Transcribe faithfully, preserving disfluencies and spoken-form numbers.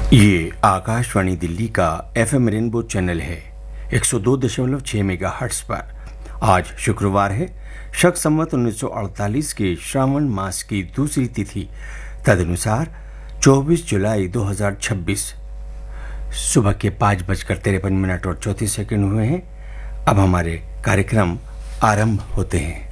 ये आकाशवाणी दिल्ली का FM rainbow channel है एक सौ दो दशमलव छह मेगाहर्ट्ज पर। आज शुक्रवार है, शक संवत उन्नीस सौ अड़तालीस के श्रावण मास की दूसरी तिथि, तदनुसार चौबीस जुलाई दो हज़ार छब्बीस। सुबह के पाँच बजकर तिरपन मिनट और चौंतीस सेकंड हुए हैं। अब हमारे कार्यक्रम आरंभ होते हैं।